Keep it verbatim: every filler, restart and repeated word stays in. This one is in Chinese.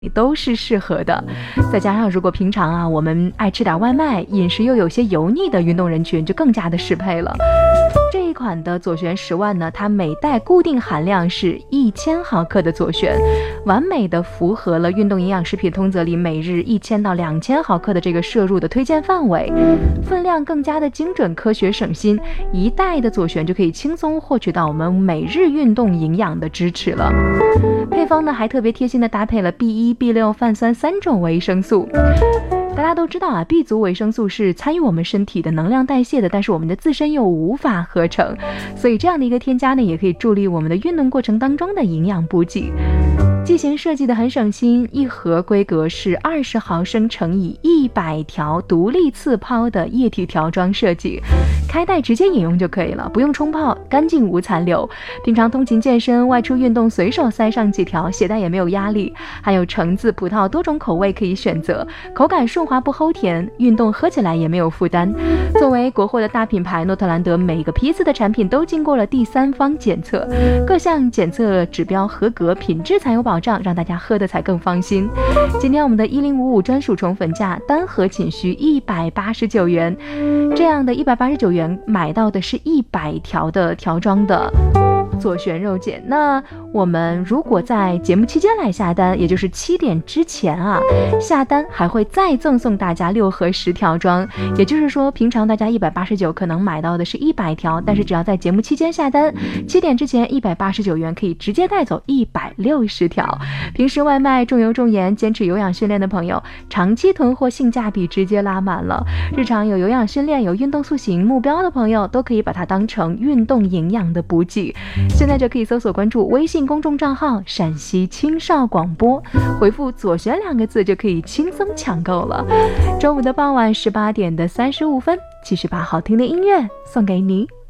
都是适合的。再加上如果平常啊我们爱吃点外卖，饮食又有些油腻的运动人群就更加的适配了。这一款的左旋十万呢，它每袋固定含量是一千毫克的左旋，完美的符合了运动营养食品通则里每日一千到两千毫克的这个摄入的推荐范围，分量更加的精准、科学、省心，一袋的左旋就可以轻松获取到我们每日运动营养的支持了。配方呢还特别贴心的搭配了 B 一、B 六、泛酸三种维生素。大家都知道啊 B 族维生素是参与我们身体的能量代谢的，但是我们的自身又无法合成，所以这样的一个添加呢，也可以助力我们的运动过程当中的营养补给。剂型设计的很省心，一盒规格是二十毫升乘以一百条独立次泡的液体条装设计，开袋直接饮用就可以了，不用冲泡，干净无残留。平常通勤健身、外出运动随手塞上几条，携带也没有压力。还有橙子、葡萄多种口味可以选择，口感顺滑不齁甜，运动喝起来也没有负担。作为国货的大品牌，诺特兰德每个批次的产品都经过了第三方检测，各项检测指标合格，品质才有保障，让大家喝的才更放心。今天我们的一零五五专属宠粉价单盒仅需一百八十九元，这样的一百八十九元买到的是一百条的条装的左旋肉碱。那我们如果在节目期间来下单，也就是七点之前啊下单，还会再赠送大家六盒十条装。也就是说平常大家一百八十九可能买到的是一百条，但是只要在节目期间下单，七点之前一百八十九元可以直接带走一百六十条。平时外卖重油重盐坚持有氧训练的朋友，长期囤货性价比直接拉满了。日常有有氧训练有运动塑形目标的朋友，都可以把它当成运动营养的补给。现在就可以搜索关注微信公众账号陕西青少广播，回复左旋两个字就可以轻松抢购了。周五的傍晚十八点的三十五分，继续把好听的音乐送给你。